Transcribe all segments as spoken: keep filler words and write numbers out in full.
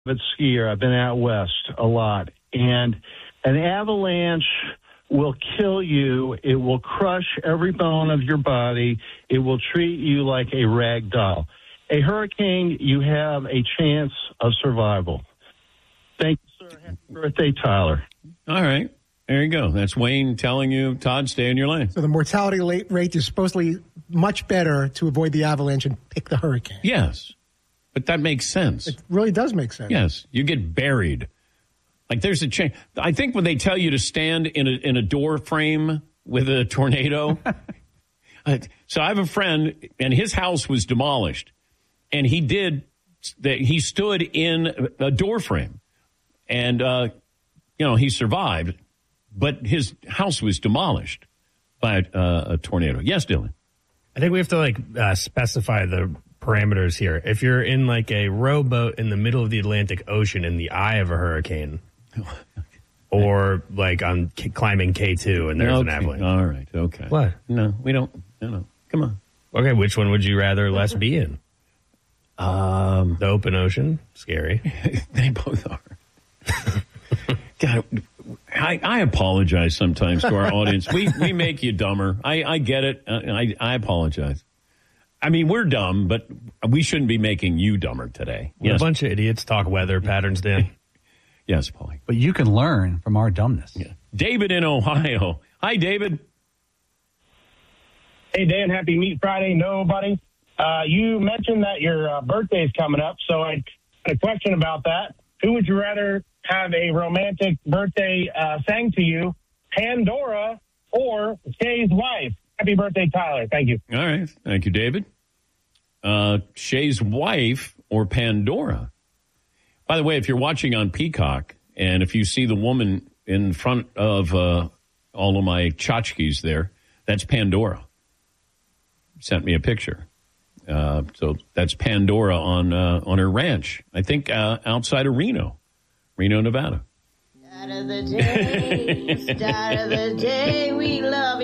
a skier. I've been out west a lot. And an avalanche will kill you. It will crush every bone of your body. It will treat you like a rag doll. A hurricane, you have a chance of survival. Thank you, sir. Happy birthday, Tyler. All right. There you go. That's Wayne telling you, Todd, stay in your lane. So the mortality rate is supposedly much better to avoid the avalanche and pick the hurricane. Yes. But that makes sense. It really does make sense. Yes. You get buried. Like there's a chance. I think when they tell you to stand in a, in a door frame with a tornado. So I have a friend, and his house was demolished. And he did, he stood in a door frame. And, uh, you know, he survived. But his house was demolished by uh, a tornado. Yes, Dylan? I think we have to, like, uh, specify the parameters here. If you're in, like, a rowboat in the middle of the Atlantic Ocean in the eye of a hurricane, or, like, on k- climbing K two and there's okay. an avalanche. All right, okay. What? No, we don't. No, no. Come on. Okay, which one would you rather less be in? Um, the open ocean? Scary. They both are. God, I, I apologize sometimes to our audience. We we make you dumber. I, I get it. I, I apologize. I mean, we're dumb, but we shouldn't be making you dumber today. We're Yes. a bunch of idiots talk weather patterns, Dan. Yes, Paulie. But you can learn from our dumbness. Yeah. David in Ohio. Hi, David. Hey, Dan. Happy Meat Friday. No, buddy. Uh, you mentioned that your uh, birthday is coming up, so I had a question about that. Who would you rather have a romantic birthday uh, sang to you, Pandora or Shay's wife? Happy birthday, Tyler. Thank you. All right. Thank you, David. Uh, Shay's wife or Pandora. By the way, if you're watching on Peacock and if you see the woman in front of uh, all of my tchotchkes there, that's Pandora. Sent me a picture. Uh, so that's Pandora on uh, on her ranch, I think uh, outside of Reno, Reno, Nevada. Start of the day, start of the day, we love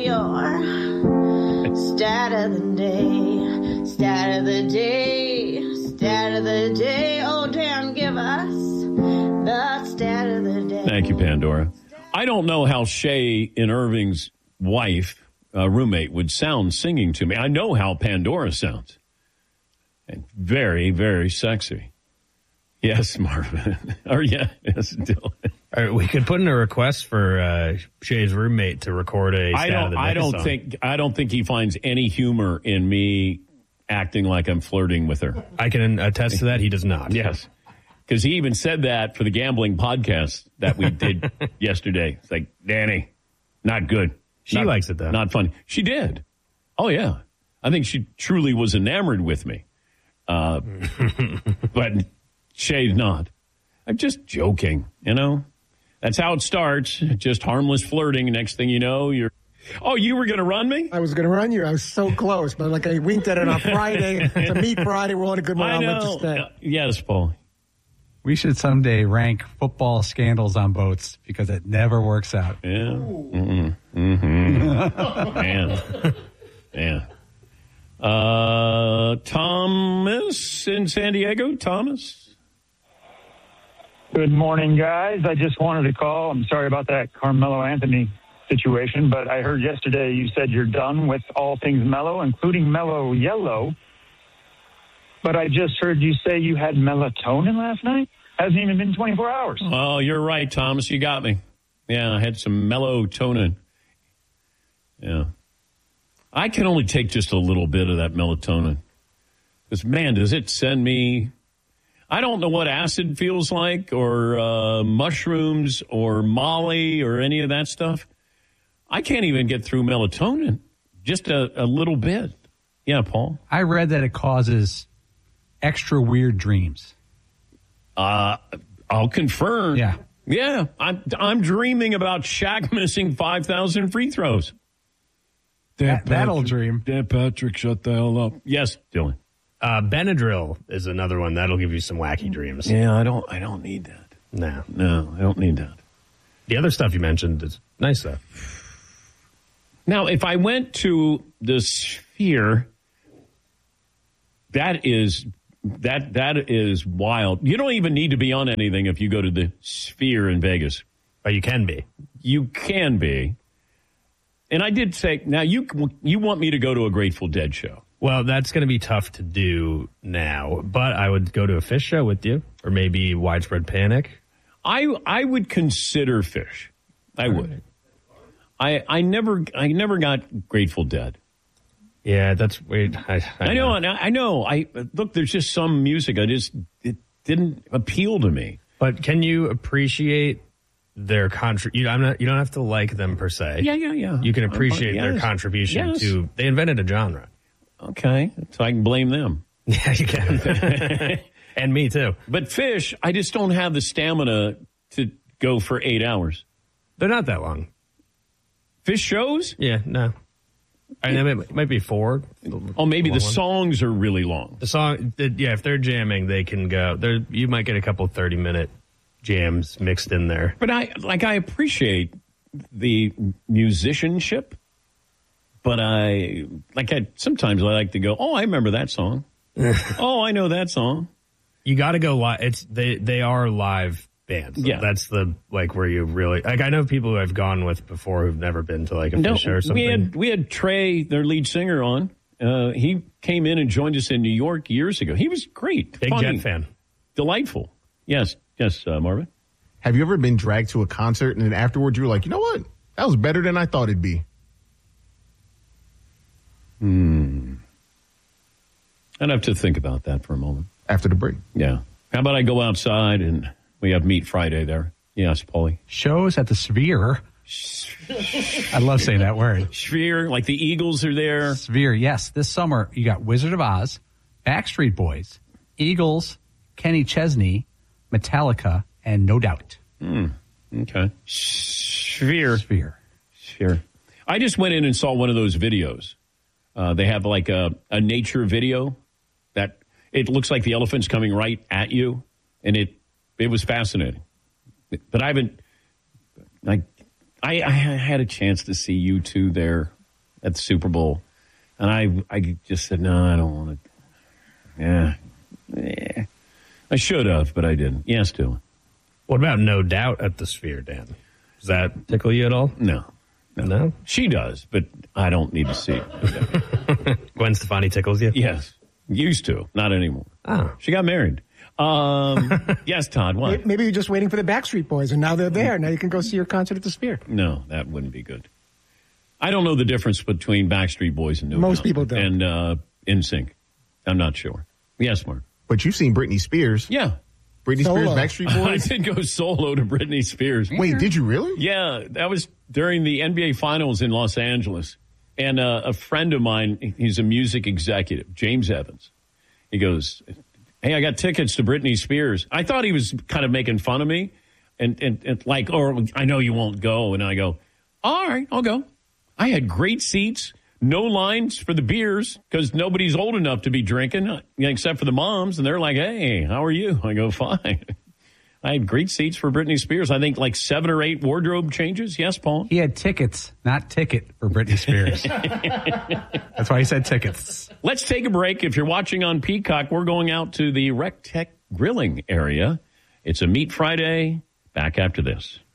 your start of the day, start of the day, start of the day. Oh, damn, give us the start of the day. Thank you, Pandora. I don't know how Shay in Irving's wife, uh, roommate, would sound singing to me. I know how Pandora sounds. And very, very sexy. Yes, Marvin. or yeah, yes, Dylan. All right, we could put in a request for uh, Shay's roommate to record a. I don't. Of the I don't song. think. I don't think he finds any humor in me acting like I'm flirting with her. I can attest to that. He does not. Yes, because he even said that for the gambling podcast that we did yesterday. It's like, Danny, not good. She not, likes it though. Not funny. She did. Oh yeah, I think she truly was enamored with me. Uh, but Shay's not. I'm just joking, you know. That's how it starts. Just harmless flirting. Next thing you know, you're. Oh, you were going to run me? I was going to run you. I was so close, but like I winked at it on Friday. It's a Meat Friday. We're on a good one. I I'll know. let you stay. Uh, yes, Paul. We should someday rank football scandals on boats because it never works out. Yeah. Mm-hmm. Mm-hmm. Man. Yeah. Uh, Thomas in San Diego. Thomas. Good morning, guys. I just wanted to call. I'm sorry about that Carmelo Anthony situation, but I heard yesterday you said you're done with all things Mellow, including Mellow Yellow. But I just heard you say you had melatonin last night. Hasn't even been twenty-four hours. Oh, you're right, Thomas. You got me. Yeah, I had some melatonin. Yeah. I can only take just a little bit of that melatonin. Because, man, does it send me... I don't know what acid feels like or uh, mushrooms or Molly or any of that stuff. I can't even get through melatonin. Just a, a little bit. Yeah, Paul? I read that it causes extra weird dreams. Uh, I'll confirm. Yeah. Yeah, I'm, I'm dreaming about Shaq missing five thousand free throws. That, that old dream. Dan Patrick, shut the hell up. Yes, Dylan. Uh, Benadryl is another one. That'll give you some wacky dreams. Yeah, I don't I don't need that. No. No, I don't need that. The other stuff you mentioned is nice, though. Now, if I went to the Sphere, that is that that is wild. You don't even need to be on anything if you go to the Sphere in Vegas. But you can be. You can be. And I did say, now you you want me to go to a Grateful Dead show. Well, that's going to be tough to do now, but I would go to a Fish show with you, or maybe Widespread Panic. I I would consider Fish. I would. I I never I never got Grateful Dead. Yeah, that's weird. I, I, I know, know. I know. I look. There's just some music I just it didn't appeal to me. But can you appreciate their contribution? I'm not. You don't have to like them per se. Yeah, yeah, yeah. You can appreciate uh, yes. their contribution yes. to. They invented a genre. Okay, so I can blame them. Yeah, you can. And me too. But Fish, I just don't have the stamina to go for eight hours. They're not that long. Fish shows? Yeah, no. I know it might be four. Oh, maybe the one. songs are really long. The song, the, yeah, if they're jamming, they can go. There, you might get a couple thirty-minute jams mixed in there. But I like I appreciate the musicianship, but I like I sometimes I like to go, oh, I remember that song. Oh, I know that song. You got to go live. It's they they are live bands. So yeah, that's the like where you really like. I know people who I've gone with before who've never been to like a no, Fish show or something. We had we had Trey, their lead singer, on. Uh, he came in and joined us in New York years ago. He was great, big funny, Jet fan, delightful. Yes, yes, uh, Marvin. Have you ever been dragged to a concert and then afterwards you were like, you know what, that was better than I thought it'd be? Hmm. I'd have to think about that for a moment. After the break. Yeah. How about I go outside and we have Meat Friday there? Yes, Paulie. Shows at the Sphere. I love saying that word. Sphere, like the Eagles are there. Sphere, yes. This summer, you got Wizard of Oz, Backstreet Boys, Eagles, Kenny Chesney, Metallica, and No Doubt. Mm, okay. Sphere. Sphere. Sphere. I just went in and saw one of those videos. Uh, they have like a, a nature video that it looks like the elephant's coming right at you, and it it was fascinating. But I haven't, like, I, I had a chance to see you two there at the Super Bowl, and I I just said, no, I don't want to. Yeah. yeah. I should have, but I didn't. Yes, Dylan. What about No Doubt at the Sphere, Dan? Does that tickle you at all? No. No? no? She does, but I don't need to see it. Gwen Stefani tickles you? Yes. Used to. Not anymore. Oh. She got married. Um, yes, Todd, what? Maybe you're just waiting for the Backstreet Boys, and now they're there. Now you can go see your concert at the Sphere. No, that wouldn't be good. I don't know the difference between Backstreet Boys and No Most Doubt people don't. And uh, N Sync. I'm not sure. Yes, Mark. But you've seen Britney Spears. Yeah. Britney Solo. Spears, Backstreet Boys? I did go solo to Britney Spears. Wait, did you really? Yeah, that was during the N B A Finals in Los Angeles. And uh, a friend of mine, he's a music executive, James Evans. He goes, hey, I got tickets to Britney Spears. I thought he was kind of making fun of me. And, and, and like, or I know you won't go. And I go, all right, I'll go. I had great seats. No lines for the beers because nobody's old enough to be drinking except for the moms. And they're like, hey, how are you? I go, fine. I had great seats for Britney Spears. I think like seven or eight wardrobe changes. Yes, Paul? He had tickets, not ticket, for Britney Spears. That's why he said tickets. Let's take a break. If you're watching on Peacock, we're going out to the Rec Tech Grilling area. It's a Meat Friday. Back after this.